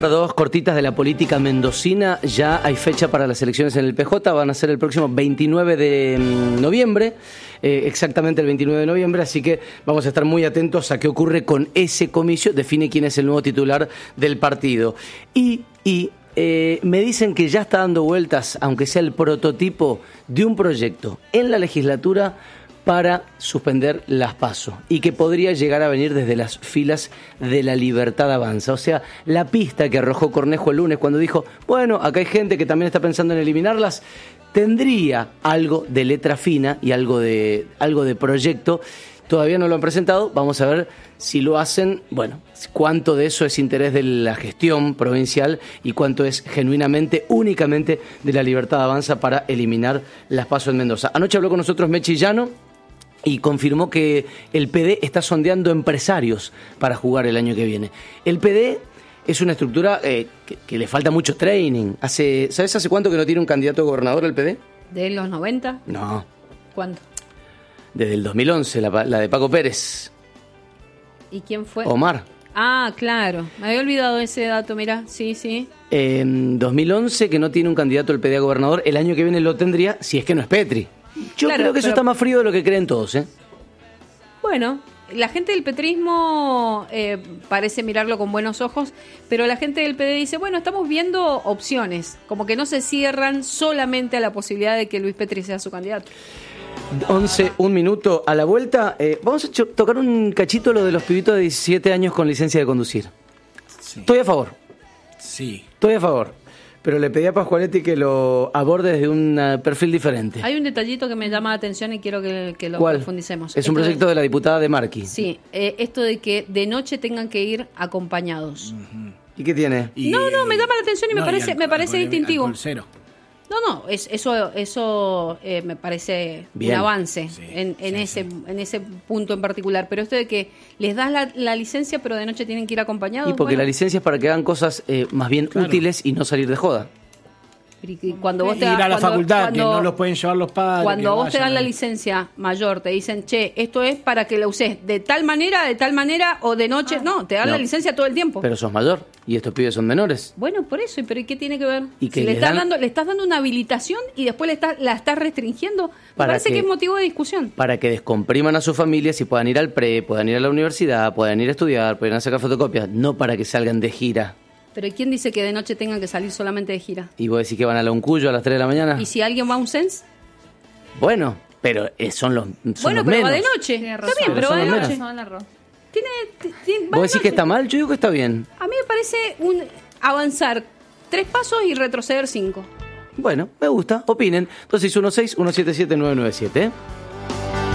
Dos cortitas de la política mendocina. Ya hay fecha para las elecciones en el PJ. Van a ser el próximo 29 de noviembre. Exactamente el 29 de noviembre. Así que vamos a estar muy atentos a qué ocurre con ese comicio. Define quién es el nuevo titular del partido. Y me dicen que ya está dando vueltas, aunque sea el prototipo de un proyecto en la legislatura para suspender las PASO y que podría llegar a venir desde las filas de La Libertad Avanza. O sea, la pista que arrojó Cornejo el lunes cuando dijo, bueno, acá hay gente que también está pensando en eliminarlas, tendría algo de letra fina y algo de proyecto. Todavía no lo han presentado, vamos a ver si lo hacen, bueno, cuánto de eso es interés de la gestión provincial y cuánto es genuinamente, únicamente de La Libertad Avanza para eliminar las PASO en Mendoza. Anoche habló con nosotros Mechi Llano y confirmó que el PD está sondeando empresarios para jugar el año que viene. El PD es una estructura que le falta mucho training. ¿Sabes hace cuánto que no tiene un candidato a gobernador el PD? ¿De los 90? No. ¿Cuánto? Desde el 2011, la de Paco Pérez. ¿Y quién fue? Omar. Ah, claro. Me había olvidado ese dato, mirá. Sí. En 2011 que no tiene un candidato el PD a gobernador, el año que viene lo tendría, si es que no es Petri. Yo creo que eso está más frío de lo que creen todos, ¿eh? Bueno, la gente del petrismo parece mirarlo con buenos ojos, pero la gente del PD dice, bueno, estamos viendo opciones, como que no se cierran solamente a la posibilidad de que Luis Petri sea su candidato. 11, un minuto a la vuelta. Vamos a tocar un cachito lo de los pibitos de 17 años con licencia de conducir. Sí. Estoy a favor. Sí. Estoy a favor. Pero le pedí a Pascualetti que lo aborde desde un perfil diferente. Hay un detallito que me llama la atención y quiero que lo ¿Cuál? profundicemos. Es un proyecto de la diputada de Marqui. Sí, esto de que de noche tengan que ir acompañados. ¿Y qué tiene? No, me llama la atención y me parece distintivo. Alcohol cero. No, eso me parece bien, un avance sí, en ese punto en particular. Pero esto de que les das la licencia, pero de noche tienen que ir acompañados. Y porque la licencia es para que hagan cosas más bien útiles y no salir de joda. Y cuando vos Ir a la facultad, que no los pueden llevar los padres. Cuando a vos te dan la licencia mayor, te dicen, che, esto es para que la uses de tal manera o de noche. No, te dan la licencia todo el tiempo. Pero sos mayor y estos pibes son menores. Bueno, por eso, pero ¿y qué tiene que ver? Y que si le estás dando una habilitación y después la estás restringiendo, me parece que es motivo de discusión. Para que descompriman a sus familias y puedan ir al pre, puedan ir a la universidad, puedan ir a estudiar, puedan ir a sacar fotocopias, no para que salgan de gira. ¿Pero quién dice que de noche tengan que salir solamente de gira? ¿Y vos decís que van a la Uncuyo a las 3 de la mañana? ¿Y si alguien va a un SENS? Bueno, pero son los bueno, los pero menos. va de noche. Está bien, pero va de noche. ¿Vos decís que está mal? Yo digo que está bien. A mí me parece avanzar 3 pasos y retroceder 5. Bueno, me gusta. Opinen. 2616-177-997.